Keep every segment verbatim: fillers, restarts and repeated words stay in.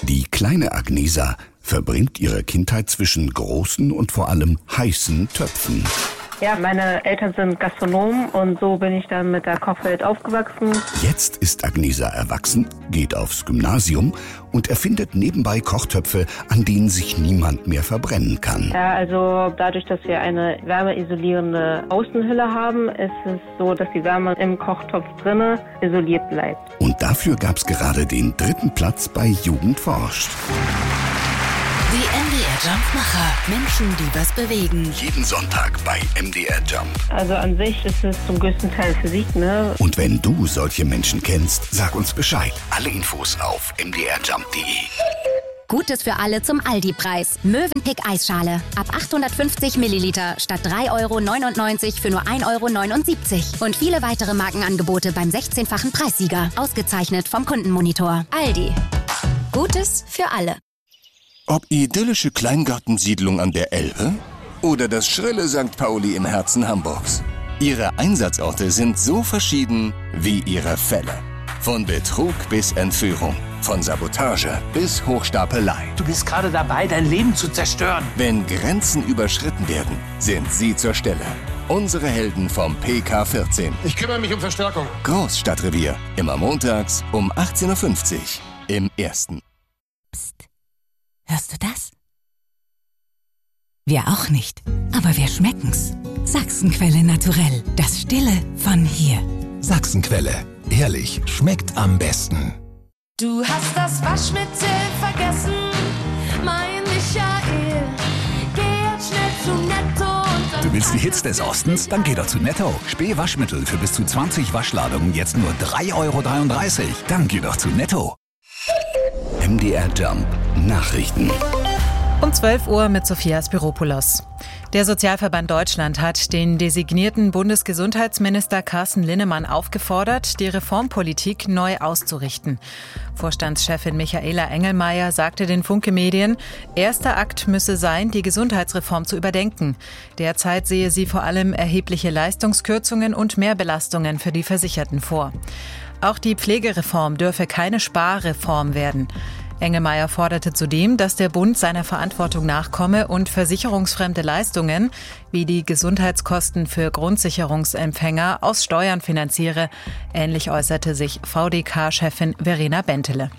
Die kleine Agnesa verbringt ihre Kindheit zwischen großen und vor allem heißen Töpfen. Ja, meine Eltern sind Gastronomen und so bin ich dann mit der Kochwelt aufgewachsen. Jetzt ist Agnesa erwachsen, geht aufs Gymnasium und erfindet nebenbei Kochtöpfe, an denen sich niemand mehr verbrennen kann. Ja, also dadurch, dass wir eine wärmeisolierende Außenhülle haben, ist es so, dass die Wärme im Kochtopf drinne isoliert bleibt. Und dafür gab's gerade den dritten Platz bei Jugend forscht. Die M D R-Jumpmacher. Menschen, die was bewegen. Jeden Sonntag bei M D R Jump. Also an sich ist es zum größten Teil Physik, ne? Und wenn du solche Menschen kennst, sag uns Bescheid. Alle Infos auf m d r jump punkt d e. Gutes für alle zum Aldi-Preis. Mövenpick Eisschale. Ab achthundertfünfzig Milliliter statt drei Euro neunundneunzig für nur ein Euro neunundsiebzig. Und viele weitere Markenangebote beim sechzehnfachen Preissieger. Ausgezeichnet vom Kundenmonitor. Aldi. Gutes für alle. Ob idyllische Kleingartensiedlung an der Elbe oder das schrille Sankt Pauli im Herzen Hamburgs. Ihre Einsatzorte sind so verschieden wie ihre Fälle. Von Betrug bis Entführung, von Sabotage bis Hochstapelei. Du bist gerade dabei, dein Leben zu zerstören. Wenn Grenzen überschritten werden, sind sie zur Stelle. Unsere Helden vom P K vierzehn. Ich kümmere mich um Verstärkung. Großstadtrevier. Immer montags um achtzehn Uhr fünfzig im Ersten. Psst. Hörst du das? Wir auch nicht, aber wir schmecken's. Sachsenquelle Naturell, das Stille von hier. Sachsenquelle, ehrlich, schmeckt am besten. Du hast das Waschmittel vergessen, mein Michael. Geh jetzt schnell zu Netto und dann... Du willst die Hits des Ostens? Dann geh doch zu Netto. Späh-Waschmittel für bis zu zwanzig Waschladungen jetzt nur drei Euro dreiunddreißig. Dann geh doch zu Netto. M D R Jump Nachrichten. Um zwölf Uhr mit Sophia Spiropoulos. Der Sozialverband Deutschland hat den designierten Bundesgesundheitsminister Carsten Linnemann aufgefordert, die Reformpolitik neu auszurichten. Vorstandschefin Michaela Engelmeier sagte den Funke Medien, erster Akt müsse sein, die Gesundheitsreform zu überdenken. Derzeit sehe sie vor allem erhebliche Leistungskürzungen und Mehrbelastungen für die Versicherten vor. Auch die Pflegereform dürfe keine Sparreform werden. Engelmeier forderte zudem, dass der Bund seiner Verantwortung nachkomme und versicherungsfremde Leistungen wie die Gesundheitskosten für Grundsicherungsempfänger aus Steuern finanziere. Ähnlich äußerte sich V D K-Chefin Verena Bentele.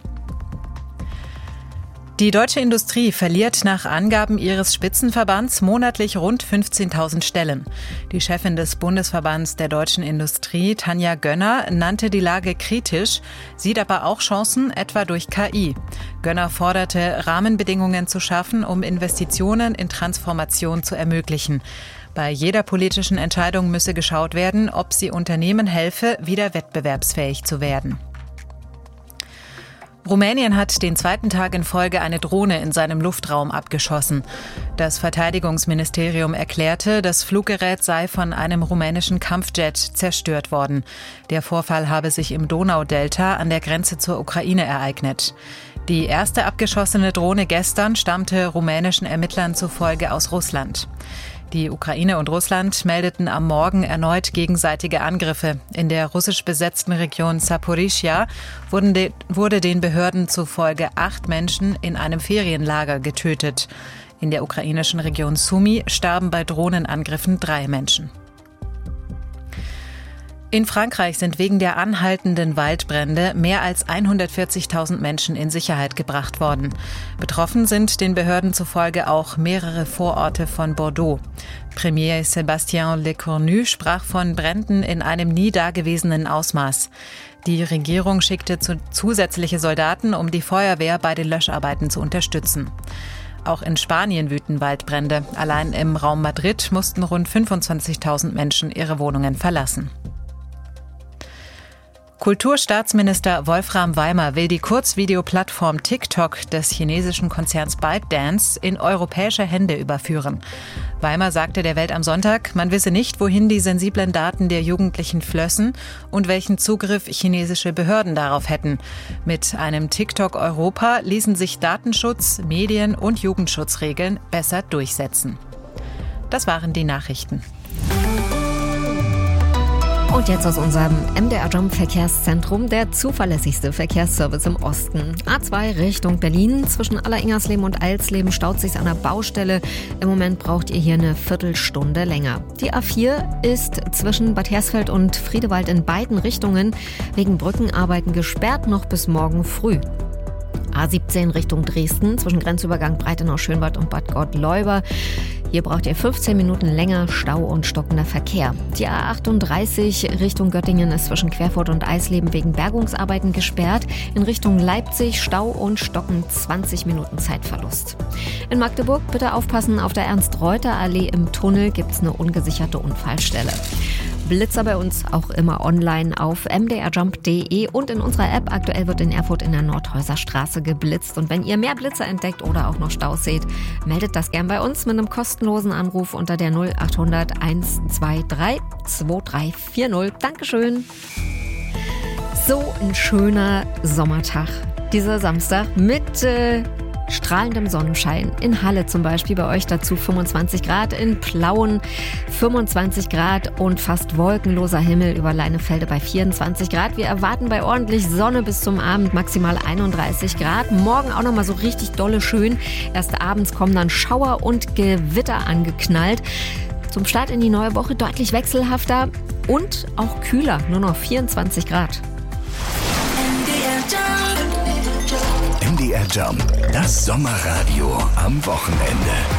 Die deutsche Industrie verliert nach Angaben ihres Spitzenverbands monatlich rund fünfzehntausend Stellen. Die Chefin des Bundesverbands der deutschen Industrie, Tanja Gönner, nannte die Lage kritisch, sieht aber auch Chancen, etwa durch K I. Gönner forderte, Rahmenbedingungen zu schaffen, um Investitionen in Transformation zu ermöglichen. Bei jeder politischen Entscheidung müsse geschaut werden, ob sie Unternehmen helfe, wieder wettbewerbsfähig zu werden. Rumänien hat den zweiten Tag in Folge eine Drohne in seinem Luftraum abgeschossen. Das Verteidigungsministerium erklärte, das Fluggerät sei von einem rumänischen Kampfjet zerstört worden. Der Vorfall habe sich im Donaudelta an der Grenze zur Ukraine ereignet. Die erste abgeschossene Drohne gestern stammte rumänischen Ermittlern zufolge aus Russland. Die Ukraine und Russland meldeten am Morgen erneut gegenseitige Angriffe. In der russisch besetzten Region Saporischschja wurden de, wurde den Behörden zufolge acht Menschen in einem Ferienlager getötet. In der ukrainischen Region Sumy starben bei Drohnenangriffen drei Menschen. In Frankreich sind wegen der anhaltenden Waldbrände mehr als hundertvierzigtausend Menschen in Sicherheit gebracht worden. Betroffen sind den Behörden zufolge auch mehrere Vororte von Bordeaux. Premier Sébastien Lecornu sprach von Bränden in einem nie dagewesenen Ausmaß. Die Regierung schickte zusätzliche Soldaten, um die Feuerwehr bei den Löscharbeiten zu unterstützen. Auch in Spanien wüten Waldbrände. Allein im Raum Madrid mussten rund fünfundzwanzigtausend Menschen ihre Wohnungen verlassen. Kulturstaatsminister Wolfram Weimer will die Kurzvideoplattform TikTok des chinesischen Konzerns ByteDance in europäische Hände überführen. Weimer sagte der Welt am Sonntag, man wisse nicht, wohin die sensiblen Daten der Jugendlichen flössen und welchen Zugriff chinesische Behörden darauf hätten. Mit einem TikTok Europa ließen sich Datenschutz, Medien- und Jugendschutzregeln besser durchsetzen. Das waren die Nachrichten. Und jetzt aus unserem M D R Jump Verkehrszentrum, der zuverlässigste Verkehrsservice im Osten. A zwei Richtung Berlin, zwischen Alleringersleben und Eilsleben staut sich an der Baustelle. Im Moment braucht ihr hier eine Viertelstunde länger. Die A vier ist zwischen Bad Hersfeld und Friedewald in beiden Richtungen wegen Brückenarbeiten gesperrt, noch bis morgen früh. A siebzehn Richtung Dresden, zwischen Grenzübergang Breitenau-Schönwald und Bad Gottleuba. Hier braucht ihr fünfzehn Minuten länger, Stau und stockender Verkehr. Die A achtunddreißig Richtung Göttingen ist zwischen Querfurt und Eisleben wegen Bergungsarbeiten gesperrt. In Richtung Leipzig Stau und Stocken, zwanzig Minuten Zeitverlust. In Magdeburg bitte aufpassen, auf der Ernst-Reuter-Allee im Tunnel gibt es eine ungesicherte Unfallstelle. Blitzer bei uns auch immer online auf m d r jump punkt d e und in unserer App. Aktuell wird in Erfurt in der Nordhäuserstraße geblitzt. Und wenn ihr mehr Blitzer entdeckt oder auch noch Staus seht, meldet das gern bei uns mit einem kostenlosen Anruf unter der null achthundert eins zwei drei zwei drei vier null. Dankeschön. So ein schöner Sommertag. Dieser Samstag mit äh, strahlendem Sonnenschein. In Halle zum Beispiel, bei euch dazu fünfundzwanzig Grad, in Plauen fünfundzwanzig Grad und fast wolkenloser Himmel über Leinefelde bei vierundzwanzig Grad. Wir erwarten bei ordentlich Sonne bis zum Abend maximal einunddreißig Grad. Morgen auch nochmal so richtig dolle schön. Erst abends kommen dann Schauer und Gewitter angeknallt. Zum Start in die neue Woche deutlich wechselhafter und auch kühler, nur noch vierundzwanzig Grad. M D R Jump, das Sommerradio am Wochenende.